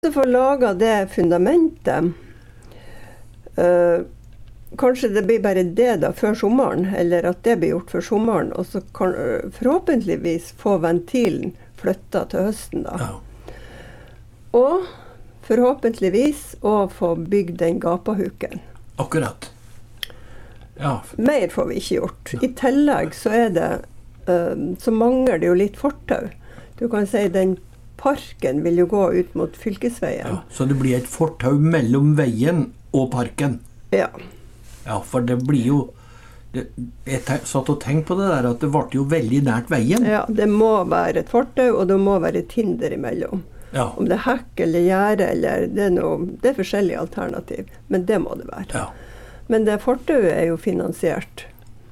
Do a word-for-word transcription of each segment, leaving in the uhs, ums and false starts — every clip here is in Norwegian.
Så for å lage det fundamentet, uh, kanskje det blir bare det da før sommeren, eller at det blir gjort før sommeren, og så kan uh, forhåpentligvis få ventilen flyttet til høsten da. Ja. Og forhåpentligvis å få bygd den gapahuken. Akkurat. Ja. Mer får vi ikke gjort. I tillegg så er det, uh, så mangler det jo litt fortau. Du kan si den parken vil jo gå ut mot fylkesveien. Ja, så det blir et fortau mellom veien og parken? Ja. Ja, for det blir jo... Det, jeg satt og tenkte på det der, at det ble jo veldig nært veien. Ja, det må være et fortau, og det må være et hinder imellom. Ja. Om det er hekk eller gjerde, eller det er, noe, det er forskjellige alternativ, men det må det være. Ja. Men det fortauet er jo finansiert.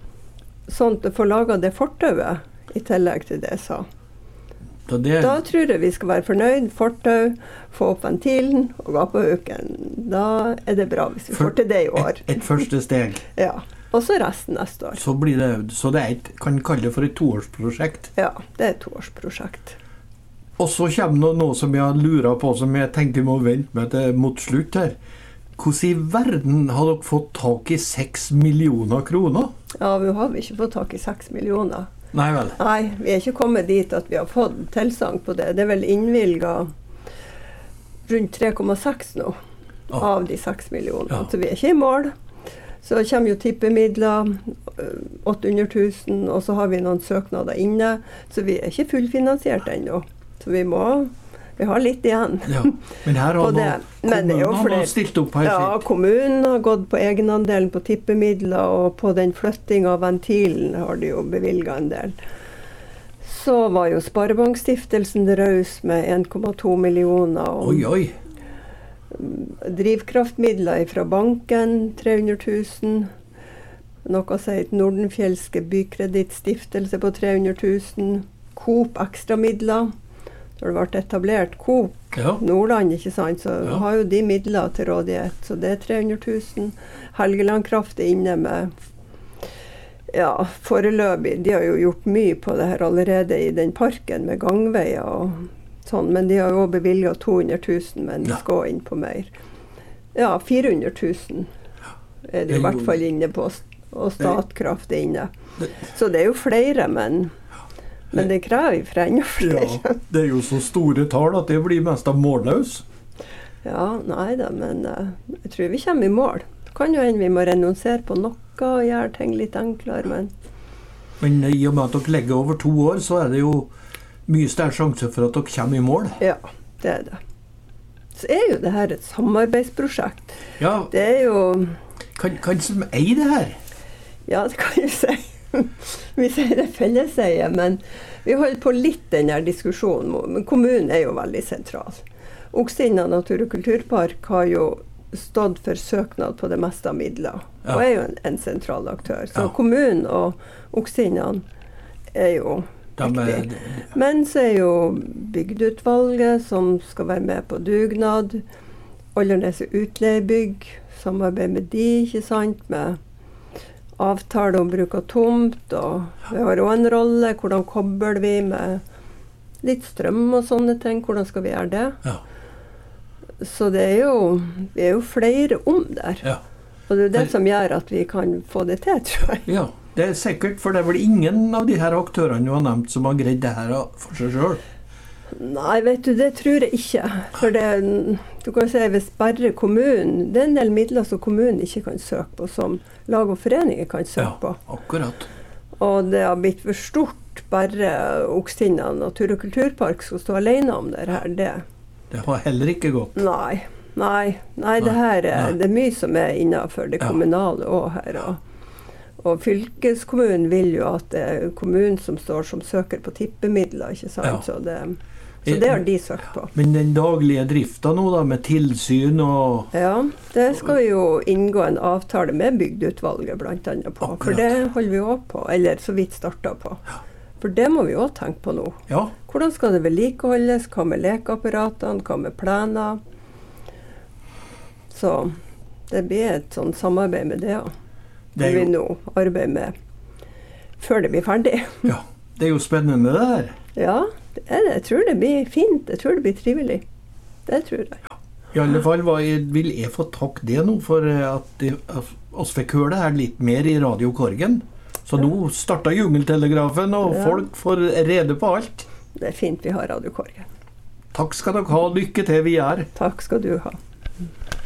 Sånn at du får laget det fortauet, i tillegg til det jeg sa. Da, det... da tror jeg vi skal være fornøyd, fortau, få opp ventilen og gapahuken. Da er det bra hvis vi For, får til det i år. Et, et første steg. Ja, og så resten neste år. Så, blir det, så det er et, kan kalle det for et toårsprosjekt? Ja, det er et toårsprosjekt. Og så kommer det noe som jeg lurer på, som jeg tenkte jeg må vente med til mot slutt her. Hvordan i verden har dere fått tak i seks millioner kroner? Ja, vi har ikke fått tak i seks millioner. Nei vel? Nei, vi er ikke kommet dit at vi har fått tilsagn på det. Det er vel innvilget rundt tre komma seks nå, ja. Av de seks millioner. Ja. Så vi er ikke i mål. Så kommer jo tippemidler, åtte hundre tusen, og så har vi noen søknader inne. Så vi er ikke fullfinansiert ennå. Så vi må... Vi har litt igjen. Ja, men her har noen, kommunen har stilt opp her. Ja, kommunen har gått på egenandelen på tippemidler, og på den flytting av ventilen har de jo bevilget en del. Så var jo Sparebankstiftelsen raus med en komma to millioner. Og oi, oi. Drivkraftmidler fra banken, tre hundre tusen. Noe sier Nordenfjelske bykredittstiftelse på tre hundre tusen. Coop ekstramidler. Når det ble etablert Coop, ja. Nordland, ikke sant, så ja. Har jo de midler til rådighet, så det er tre hundre tusen. Helgelandkraft er inne med, ja, foreløpig, de har jo gjort mye på det her allerede i den parken med gangveier og sånn, men de har jo bevilget to hundre tusen, men de ja. Skal inn på mer. Ja, fire hundre tusen er det i hvert fall inne på, og Statkraft er inne. Så det er jo flere, men... Men det krever fra enda flere. Ja, det er jo så store tall at det blir mest av målløs. Ja, nei da, men uh, jeg tror vi kommer i mål. Det kan jo hende vi må renonsere på noe og gjøre ting litt enklere, men... Men i og med at dere legger over to år, så er det jo mye større sjanse for at dere kommer i mål. Ja, det er det. Så er jo det her et samarbeidsprosjekt. Ja. Det er jo... Kan, kan som eier det her? Ja, det kan jeg si. Vi sier det felleseie, men vi holder på litt denne diskusjonen. Men kommunen er jo veldig sentral. Oksinna Natur- og Kulturpark har jo stått for søknad på det meste av midler, ja. Og er jo en, en sentral aktør. Så ja. Kommunen og Oksinna er jo viktig. Men så er jo bygdeutvalget som skal være med på dugnad, Oldernes utleiebygg, samarbeid med de, ikke sant, med avtale om bruk av tomt, og vi har også en rolle, hvordan kobler vi med litt strøm og sånne ting, hvordan skal vi gjøre det? Ja. Så det er jo, vi er jo flere om der. Ja. Og det er det som gjør at vi kan få det til, tror jeg. Ja, det er sikkert, for det er vel ingen av de her aktørene du har nevnt som har greid det her for seg selv? Nei, vet du, det tror jeg ikke. For det, du kan si, hvis bare kommunen, det er en del midler som kommunen ikke kan søke på, som lag og foreninger kan søke på. Ja, akkurat. Og det har blitt for stort, bare Oksinna Natur- og Kulturpark skal stå alene om det her. Det, det har heller ikke gått. Nei, nei, nei, det her er, det er mye som er innenfor det kommunale også her. Og, og fylkeskommunen vil jo at det er kommunen som står som søker på tippemidler, ikke sant? Ja. Så det... Så det har de søkt på. Men den daglige driften nå da, med tilsyn og... Ja, det skal vi jo inngå en avtale med bygdeutvalget blant annet på. Akkurat. For det holder vi også på, eller så vidt startet på. Ja. For det må vi også tenke på nå. Ja. Hvordan skal det vedlikeholdes? Hva med lekeapparatene? Hva med planer? Så det blir et sånn samarbeid med det også. Det jo... vi nå arbeider med før det blir ferdig. Ja, det er jo spennende det her. Ja, det er det. Jeg tror det blir fint. Jeg tror det blir trivelig. Det tror jeg. I alle fall var jeg, vil jeg få takk det nå, for at det, at oss fikk høre det her litt mer i Radio Korgen. Så ja. Nå startet jungeltelegrafen, og ja. Folk får rede på alt. Det er fint vi har Radio Korgen. Takk skal dere ha. Lykke til vi er. Takk skal du ha.